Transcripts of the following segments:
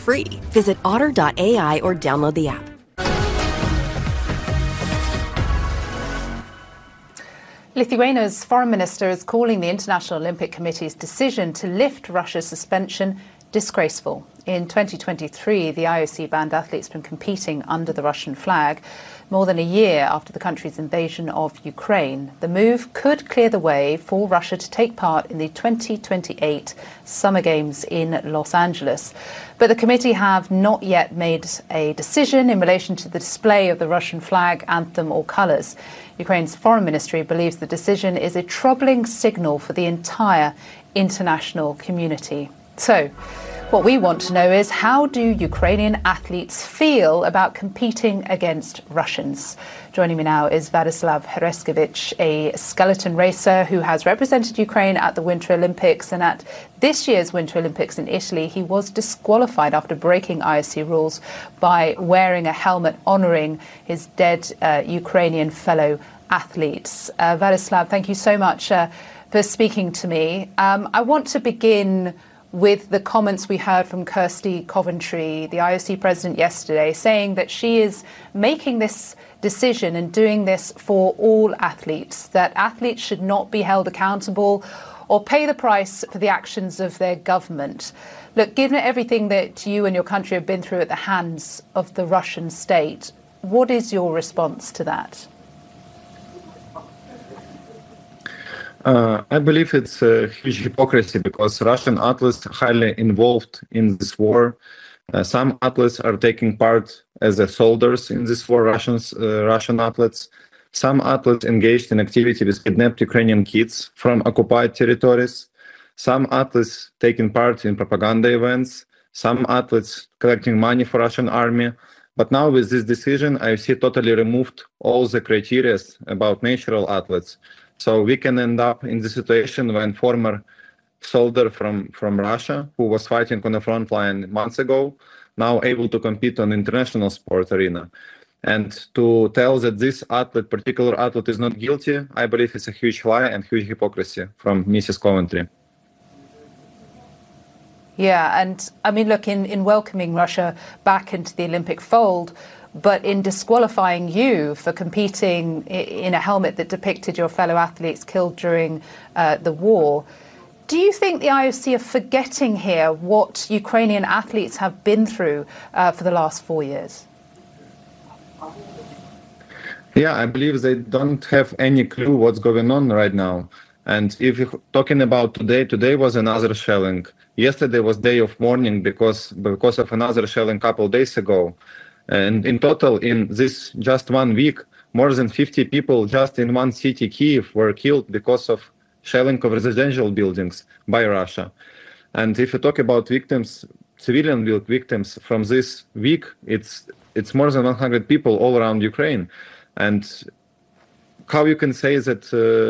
free. Visit otter.ai or download the app. Lithuania's foreign minister is calling the International Olympic Committee's decision to lift Russia's suspension disgraceful. In 2023, the IOC banned athletes from competing under the Russian flag, more than a year after the country's invasion of Ukraine. The move could clear the way for Russia to take part in the 2028 Summer Games in Los Angeles. But the committee have not yet made a decision in relation to the display of the Russian flag, anthem or colours. Ukraine's foreign ministry believes the decision is a troubling signal for the entire international community. So, what we want to know is, how do Ukrainian athletes feel about competing against Russians? Joining me now is Vladislav Hereskevich, a skeleton racer who has represented Ukraine at the Winter Olympics, and at this year's Winter Olympics in Italy, he was disqualified after breaking IOC rules by wearing a helmet honouring his dead Ukrainian fellow athletes. Vladislav, thank you so much for speaking to me. I want to begin with the comments we heard from Kirsty Coventry, the IOC president, yesterday, saying that she is making this decision and doing this for all athletes, that athletes should not be held accountable or pay the price for the actions of their government. Look, given everything that you and your country have been through at the hands of the Russian state, what is your response to that? I believe it's a huge hypocrisy because Russian athletes are highly involved in this war. Some athletes are taking part as soldiers in this war, Russian athletes. Some athletes engaged in activity with kidnapped Ukrainian kids from occupied territories. Some athletes taking part in propaganda events. Some athletes collecting money for Russian army. But now with this decision, IOC totally removed all the criteria about natural athletes. So we can end up in the situation when former soldier from Russia, who was fighting on the front line months ago, now able to compete on international sport arena. And to tell that this particular athlete is not guilty, I believe it's a huge lie and huge hypocrisy from Mrs. Coventry. Yeah, and I mean, look, in welcoming Russia back into the Olympic fold, but in disqualifying you for competing in a helmet that depicted your fellow athletes killed during the war, do you think the IOC are forgetting here what Ukrainian athletes have been through for the last 4 years? Yeah, I believe they don't have any clue what's going on right now. And if you're talking about today was another shelling. Yesterday was day of mourning because of another shelling couple days ago. And in total, in this just 1 week, more than 50 people just in one city, Kyiv, were killed because of shelling of residential buildings by Russia. And if you talk about victims, civilian victims from this week, it's more than 100 people all around Ukraine. And how you can say that,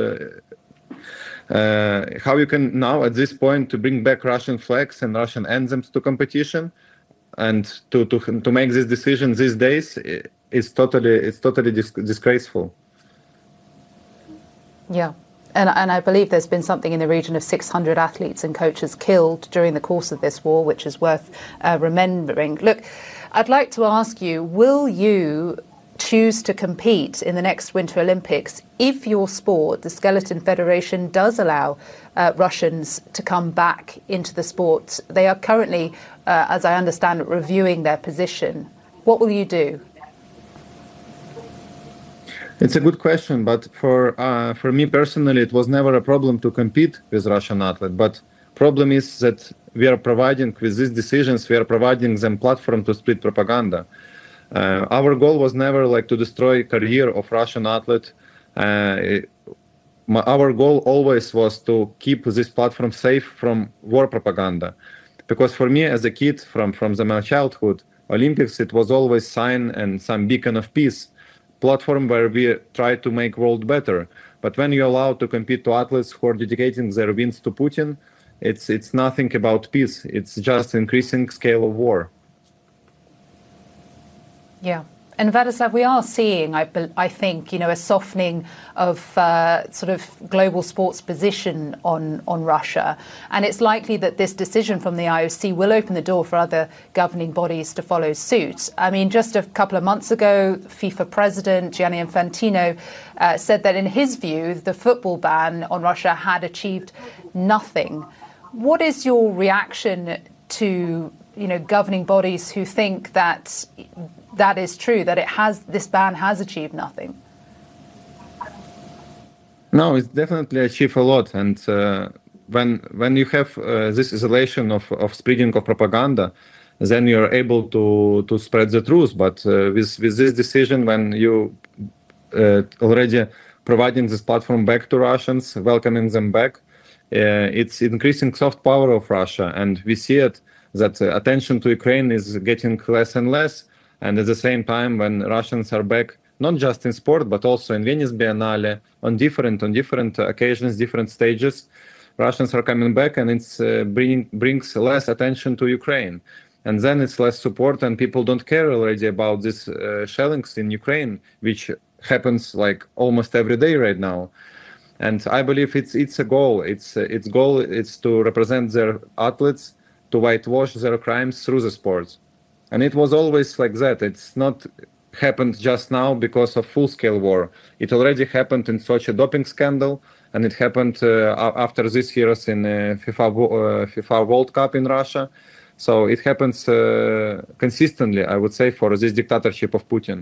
how you can now at this point to bring back Russian flags and Russian anthems to competition, and to make this decision these days is totally disgraceful. Yeah, and I believe there's been something in the region of 600 athletes and coaches killed during the course of this war, which is worth remembering. Look, I'd like to ask you, will you choose to compete in the next Winter Olympics if your sport, the Skeleton Federation, does allow Russians to come back into the sport? They are currently, as I understand it, reviewing their position. What will you do? It's a good question, but for me personally, it was never a problem to compete with Russian athletes. But problem is that we are providing, with these decisions, we are providing them platform to spread propaganda. Our goal was never to destroy career of Russian athlete. Our goal always was to keep this platform safe from war propaganda. Because for me as a kid from my childhood, Olympics, it was always sign and some beacon of peace, platform where we try to make world better. But when you allow to compete to athletes who are dedicating their wins to Putin, it's nothing about peace. It's just increasing scale of war. Yeah. And Vladislav, we are seeing, I think, a softening of sort of global sports position on Russia. And it's likely that this decision from the IOC will open the door for other governing bodies to follow suit. I mean, just a couple of months ago, FIFA president Gianni Infantino said that in his view, the football ban on Russia had achieved nothing. What is your reaction to governing bodies who think that that is true, that this ban has achieved nothing? No, it's definitely achieved a lot. And when you have this isolation of spreading of propaganda, then you're able to spread the truth. But with this decision, when you already providing this platform back to Russians, welcoming them back, it's increasing soft power of Russia. And we see it that attention to Ukraine is getting less and less. And at the same time, when Russians are back, not just in sport, but also in Venice Biennale, on different occasions, different stages, Russians are coming back, and it's brings less attention to Ukraine. And then it's less support, and people don't care already about these shellings in Ukraine, which happens like almost every day right now. And I believe it's a goal. Its goal is to represent their athletes, to whitewash their crimes through the sports. And it was always like that. It's not happened just now because of full-scale war. It already happened in Sochi doping scandal, and it happened after this year's in FIFA World Cup in Russia. So it happens consistently, I would say, for this dictatorship of Putin.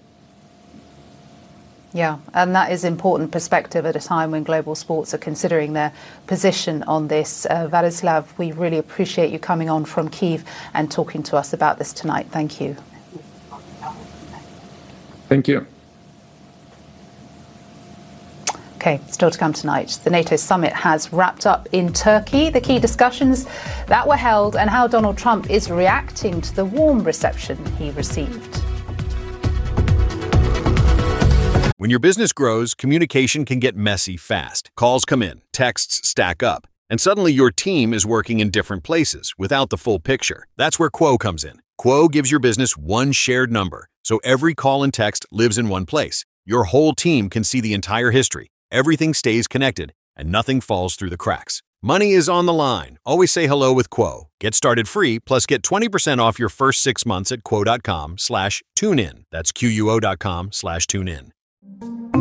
Yeah, and that is important perspective at a time when global sports are considering their position on this. Vladislav, we really appreciate you coming on from Kyiv and talking to us about this tonight. Thank you. Thank you. Okay, still to come tonight. The NATO summit has wrapped up in Turkey. The key discussions that were held and how Donald Trump is reacting to the warm reception he received. When your business grows, communication can get messy fast. Calls come in, texts stack up, and suddenly your team is working in different places without the full picture. That's where Quo comes in. Quo gives your business one shared number, so every call and text lives in one place. Your whole team can see the entire history. Everything stays connected, and nothing falls through the cracks. Money is on the line. Always say hello with Quo. Get started free, plus get 20% off your first 6 months at quo.com/tunein. That's quo.com/tunein.